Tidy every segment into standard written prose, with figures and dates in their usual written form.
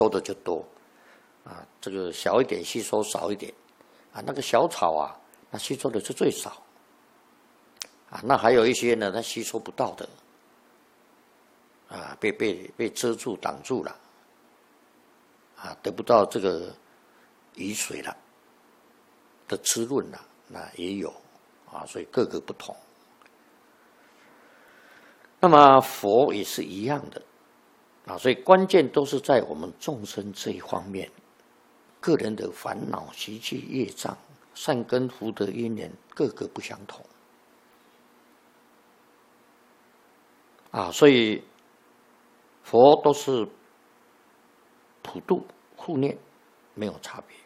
收的就多，啊，这个小一点吸收少一点，啊，那个小草啊，那吸收的是最少，啊，那还有一些呢，它吸收不到的，啊，被遮住挡住了，啊，得不到这个雨水了的滋润了，那也有，啊，所以各个不同。那么佛也是一样的。啊，所以关键都是在我们众生这一方面，个人的烦恼、习气、业障、善根福德因缘，各个不相同。啊，所以佛都是普度护念，没有差别。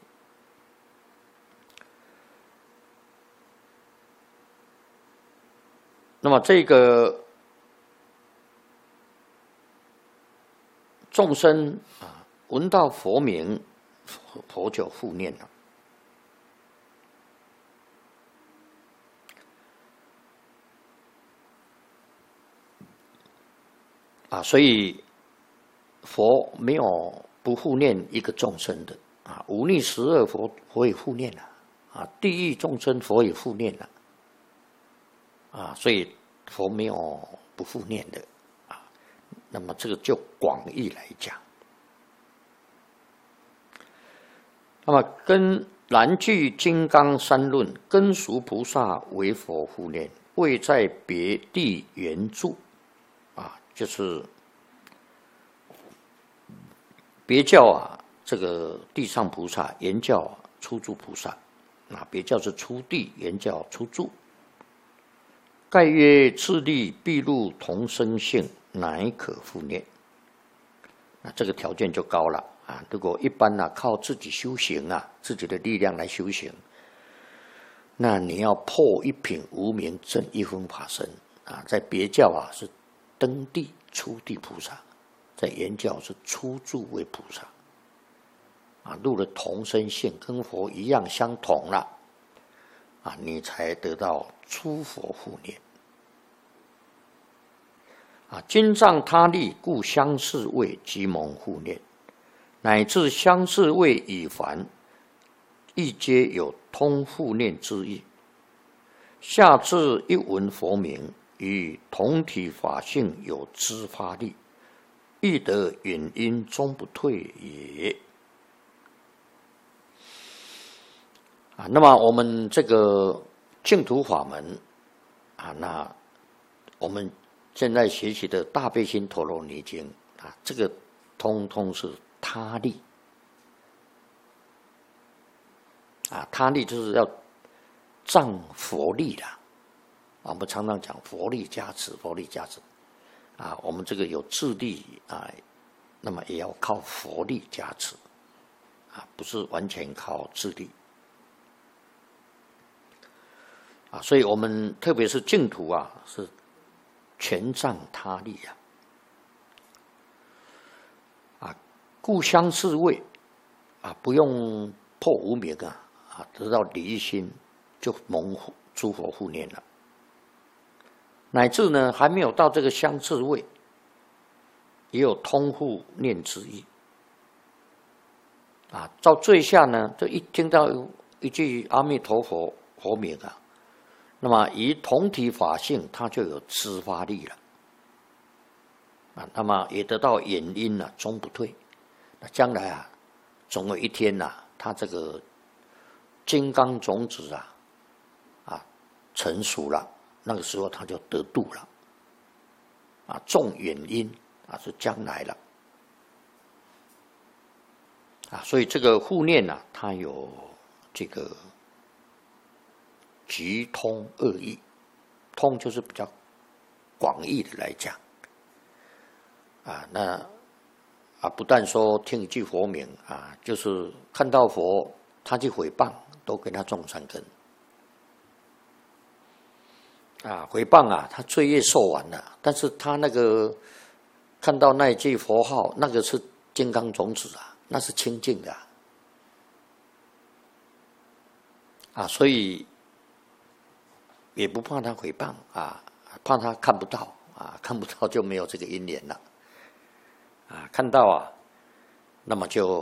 那么这个众生啊，闻到佛名，佛就护念了。啊，所以佛没有不护念一个众生的啊，五逆十恶佛也护念了啊，地狱众生佛也护念了啊，所以佛没有不护念的啊。那么这个就广义来讲。那么跟南句金刚三论，根熟菩萨为佛护念，未在别地缘住，啊，就是别教啊，这个地上菩萨，原教啊初住菩萨，啊，别教是初地，原教初住。盖曰自力必入同生性，乃可护念。那这个条件就高了。啊，如果一般呢，靠自己修行啊，自己的力量来修行，那你要破一品无明证一分法身啊，在别教啊是登地初地菩萨，在原教是初住为菩萨，啊，入了同生性，跟佛一样相同了，啊，你才得到初佛护念。啊，经藏他力，故相似位即蒙护念。乃至相似位已凡，亦皆有通护念之意。下至一闻佛名，与同体法性有知发力，亦得远因终不退也。啊，那么我们这个净土法门啊，那我们现在学习的大悲心陀罗尼经啊，这个通通是他力啊，他力就是要仗佛力啦。我们常常讲佛力加持，佛力加持啊，我们这个有智力啊，那么也要靠佛力加持啊，不是完全靠智力啊。所以我们特别是净土啊，是全仗他力啊。故相似位啊，不用破无明啊，得到离心就蒙诸佛护念了。乃至呢，还没有到这个相似位，也有通护念之意啊。到最下呢，就一听到一句阿弥陀佛佛名啊，那么以同体法性，它就有知发力了啊。那么也得到远因了，终不退。那将来啊，总有一天呐，他这个金刚种子啊成熟了，那个时候他就得度了啊，种远因啊是将来了啊，所以这个护念啊，它有这个局通二义，通就是比较广义的来讲啊，那。啊，不但说听一句佛名啊，就是看到佛，他去诽谤，都给他种善根。啊，诽谤啊，他罪业受完了，但是他那个看到那一句佛号，那个是金刚种子啊，那是清净的啊，所以也不怕他诽谤啊，怕他看不到啊，看不到就没有这个因缘了。啊，看到啊， 那么就